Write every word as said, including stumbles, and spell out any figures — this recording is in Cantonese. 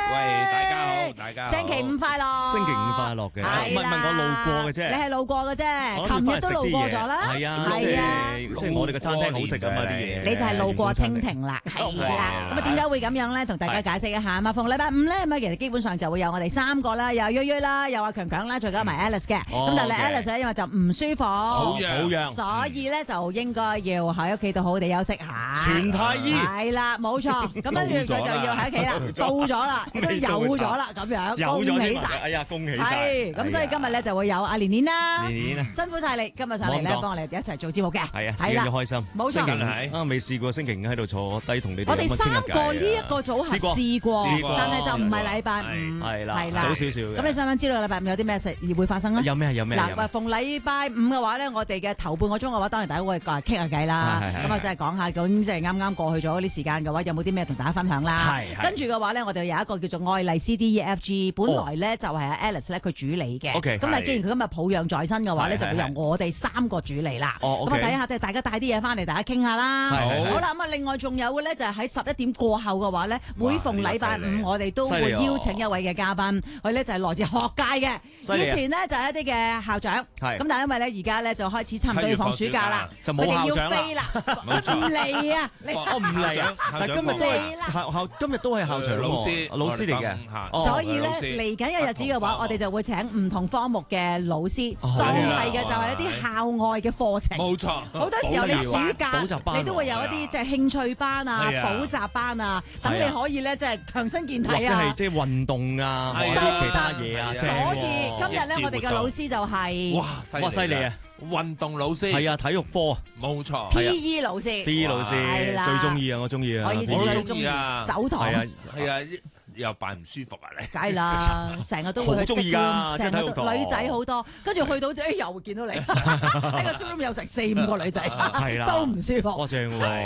喂，大家好，大家好， 星期五快樂， 星期五快樂嘅，唔係唔係我路過嘅啫， 你係路過嘅啫，琴日都路過咗啦， 係啊， 係啊， 即係我哋嘅餐廳好食㗎嘛啲嘢， 你就係路過蜻蜓啦，係啦，咁啊點解會咁樣咧？同大家解釋一下啊嘛，逢禮拜五咧，咁啊其實基本上就會有我哋三個啦，有阿約約啦，有阿強強啦，再加埋 Alice 嘅，咁但係 Alice 咧因為就唔舒服， 好樣好樣， 所以咧就應該要喺屋企度好好地休息下， 全太醫係啦，冇錯，咁跟住佢就要喺屋企啦，到咗啦，都有咗啦，咁樣恭喜晒， 哎呀恭喜晒， 係咁所以今日咧就會有阿年年啦， 年年啊， 辛苦晒你今日上嚟咧幫我哋一齊做節目嘅， 係啊，自己都開心， 冇錯， 星期五啊未試過星期五喺度坐低同你哋我哋三個呢一個組合試過，但係就唔係禮拜五， 係啦， 係啦， 早少少嘅。 咁你想唔想知道禮拜五有啲咩事會發生咧？ 有咩有咩？ 嗱，逢禮拜五嘅話咧，我哋嘅頭半個鐘嘅話，當然大家會過嚟傾下偈啦。咁啊，即係講下究竟即係啱啱過去咗嗰啲時間嘅話，有冇啲咩同大家分享啦？跟住嘅話咧，我哋有一個叫做愛麗 C D E F G，本來咧就係阿 Alice 咧佢主理嘅。咁但係既然佢今日抱恙在身嘅話咧，就會由我哋三個主理啦。咁啊，睇下即係大家帶啲嘢翻嚟，大家傾下啦。好啦，咁啊，另外仲有嘅咧就係喺十一點過後嘅話咧，每逢禮拜五我哋都會邀請一位嘅嘉賓，佢咧就係來自學界嘅。以前呢，就係一啲嘅校長，咁但係因為咧而家咧就開始差唔多要放暑假啦， 就冇校長啦， 唔嚟啊！ 我唔嚟啊！但今日都係校校，今日都係校長老師， 老師嚟嘅。 所以咧嚟緊嘅日子嘅話，我哋就會請唔同科目嘅老師，當係嘅就係一啲校外嘅課程。 冇錯， 好多時候你暑假你都會有一啲即係興趣班啊、補習班啊，等你可以咧即係強身健體啊， 或者係即係運動啊，或者其他嘢啊。 所以今日咧，我哋嘅老師就係哇， 哇犀利啊！ 運動老師係啊，體育科冇錯 P E 老師 ，P E 老師最中意啊，我中意啊， 我以前最中意啊，走堂係啊係啊。又扮唔舒服啊你？ 梗係啦，成日都會去 sit room，成日都女仔好多，跟住去到誒又見到你，呢個 sit room 有成四五個女仔，都唔舒服。 哇正喎！